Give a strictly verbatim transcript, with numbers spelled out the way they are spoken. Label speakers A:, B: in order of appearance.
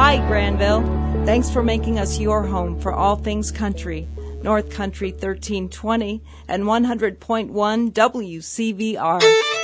A: Hi, Granville. Thanks for making us your home for all things country. North Country thirteen twenty and one hundred point one W C V R.